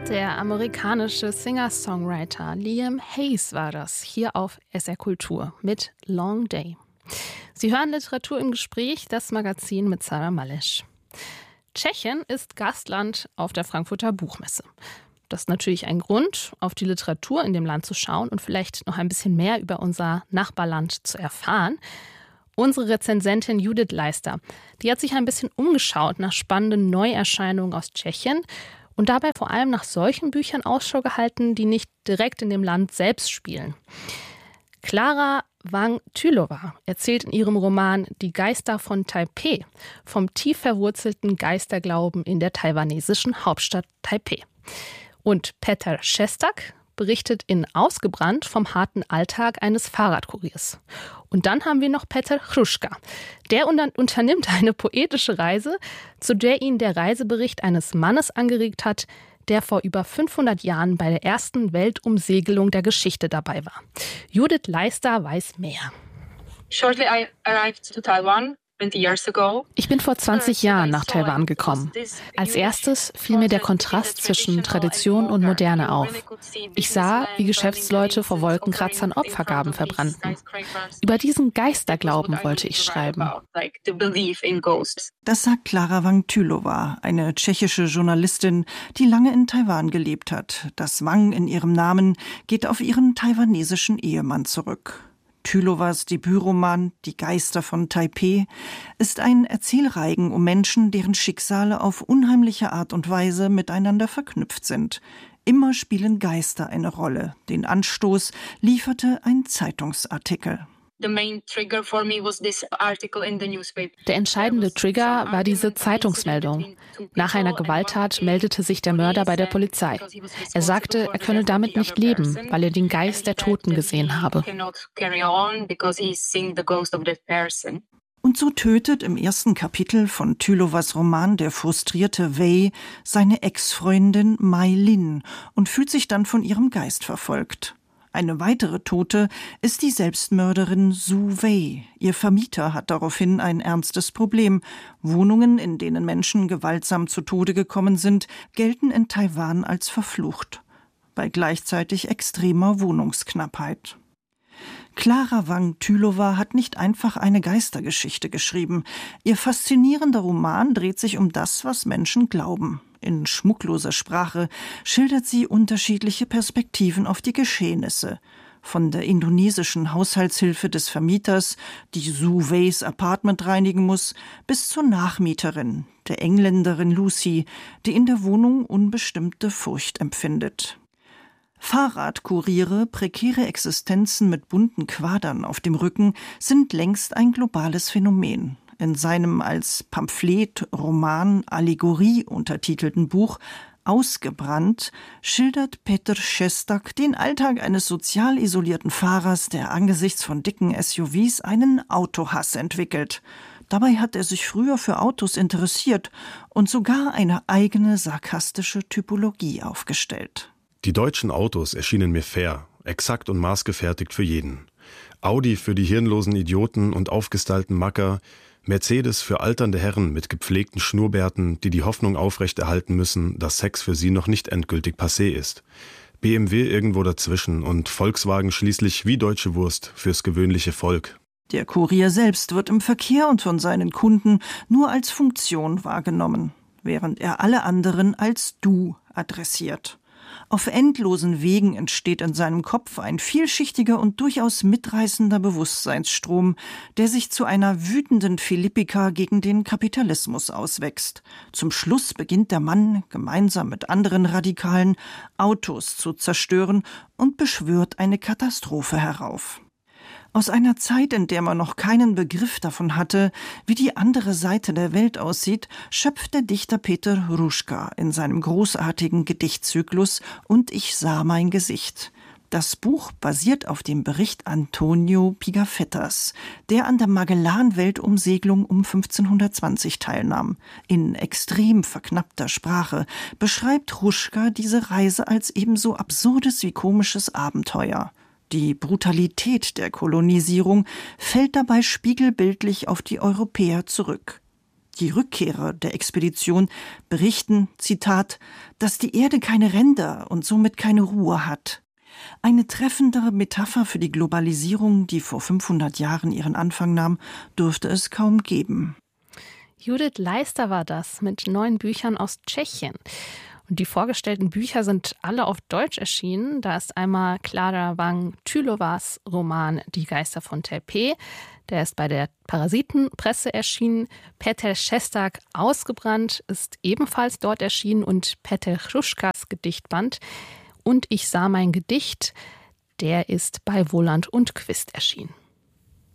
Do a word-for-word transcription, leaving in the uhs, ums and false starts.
Der amerikanische Singer-Songwriter Liam Hayes war das, hier auf S R Kultur mit Long Day. Sie hören Literatur im Gespräch, das Magazin mit Sarah Malesch. Tschechien ist Gastland auf der Frankfurter Buchmesse. Das ist natürlich ein Grund, auf die Literatur in dem Land zu schauen und vielleicht noch ein bisschen mehr über unser Nachbarland zu erfahren. Unsere Rezensentin Judith Leister, die hat sich ein bisschen umgeschaut nach spannenden Neuerscheinungen aus Tschechien und dabei vor allem nach solchen Büchern Ausschau gehalten, die nicht direkt in dem Land selbst spielen. Klara Wang-Tylova erzählt in ihrem Roman Die Geister von Taipeh vom tief verwurzelten Geisterglauben in der taiwanesischen Hauptstadt Taipeh. Und Petr Šestak berichtet in Ausgebrannt vom harten Alltag eines Fahrradkuriers. Und dann haben wir noch Petr Hruška. Der unternimmt eine poetische Reise, zu der ihn der Reisebericht eines Mannes angeregt hat, der vor über fünfhundert Jahren bei der ersten Weltumsegelung der Geschichte dabei war. Judith Leister weiß mehr. Shortly I arrived to Taiwan. Ich bin vor zwanzig Jahren nach Taiwan gekommen. Als erstes fiel mir der Kontrast zwischen Tradition und Moderne auf. Ich sah, wie Geschäftsleute vor Wolkenkratzern Opfergaben verbrannten. Über diesen Geisterglauben wollte ich schreiben. Das sagt Klara Wang-Tylova, eine tschechische Journalistin, die lange in Taiwan gelebt hat. Das Wang in ihrem Namen geht auf ihren taiwanesischen Ehemann zurück. Tylovas Debütroman Die Geister von Taipeh ist ein Erzählreigen um Menschen, deren Schicksale auf unheimliche Art und Weise miteinander verknüpft sind. Immer spielen Geister eine Rolle. Den Anstoß lieferte ein Zeitungsartikel. Der entscheidende Trigger war diese Zeitungsmeldung. Nach einer Gewalttat meldete sich der Mörder bei der Polizei. Er sagte, er könne damit nicht leben, weil er den Geist der Toten gesehen habe. Und so tötet im ersten Kapitel von Tylovas Roman der frustrierte Wei seine Ex-Freundin Mai Lin und fühlt sich dann von ihrem Geist verfolgt. Eine weitere Tote ist die Selbstmörderin Su Wei. Ihr Vermieter hat daraufhin ein ernstes Problem. Wohnungen, in denen Menschen gewaltsam zu Tode gekommen sind, gelten in Taiwan als verflucht. Bei gleichzeitig extremer Wohnungsknappheit. Klara Wang-Tylova hat nicht einfach eine Geistergeschichte geschrieben. Ihr faszinierender Roman dreht sich um das, was Menschen glauben. In schmuckloser Sprache schildert sie unterschiedliche Perspektiven auf die Geschehnisse. Von der indonesischen Haushaltshilfe des Vermieters, die Su Weis Apartment reinigen muss, bis zur Nachmieterin, der Engländerin Lucy, die in der Wohnung unbestimmte Furcht empfindet. Fahrradkuriere, prekäre Existenzen mit bunten Quadern auf dem Rücken sind längst ein globales Phänomen. In seinem als Pamphlet, Roman, Allegorie untertitelten Buch Ausgebrannt schildert Petr Šestak den Alltag eines sozial isolierten Fahrers, der angesichts von dicken S U Vs einen Autohass entwickelt. Dabei hat er sich früher für Autos interessiert und sogar eine eigene sarkastische Typologie aufgestellt. Die deutschen Autos erschienen mir fair, exakt und maßgefertigt für jeden. Audi für die hirnlosen Idioten und aufgestylten Macker, Mercedes für alternde Herren mit gepflegten Schnurrbärten, die die Hoffnung aufrechterhalten müssen, dass Sex für sie noch nicht endgültig passé ist. B M W irgendwo dazwischen und Volkswagen schließlich wie deutsche Wurst fürs gewöhnliche Volk. Der Kurier selbst wird im Verkehr und von seinen Kunden nur als Funktion wahrgenommen, während er alle anderen als Du adressiert. Auf endlosen Wegen entsteht in seinem Kopf ein vielschichtiger und durchaus mitreißender Bewusstseinsstrom, der sich zu einer wütenden Philippika gegen den Kapitalismus auswächst. Zum Schluss beginnt der Mann, gemeinsam mit anderen Radikalen, Autos zu zerstören und beschwört eine Katastrophe herauf. Aus einer Zeit, in der man noch keinen Begriff davon hatte, wie die andere Seite der Welt aussieht, schöpft der Dichter Petr Hruška in seinem großartigen Gedichtzyklus Und ich sah mein Gesicht. Das Buch basiert auf dem Bericht Antonio Pigafettas, der an der Magellan-Weltumsegelung um fünfzehnhundertzwanzig teilnahm. In extrem verknappter Sprache beschreibt Hruška diese Reise als ebenso absurdes wie komisches Abenteuer. Die Brutalität der Kolonisierung fällt dabei spiegelbildlich auf die Europäer zurück. Die Rückkehrer der Expedition berichten, Zitat, dass die Erde keine Ränder und somit keine Ruhe hat. Eine treffendere Metapher für die Globalisierung, die vor fünfhundert Jahren ihren Anfang nahm, dürfte es kaum geben. Judith Leister war das mit neun Büchern aus Tschechien. Und die vorgestellten Bücher sind alle auf Deutsch erschienen. Da ist einmal Klára Vang-Tylovas Roman Die Geister von Taipeh. Der ist bei der Parasitenpresse erschienen. Petr Šestak Ausgebrannt ist ebenfalls dort erschienen und Petr Hruškas Gedichtband Und ich sah mein Gedicht, der ist bei Wohland und Quist erschienen.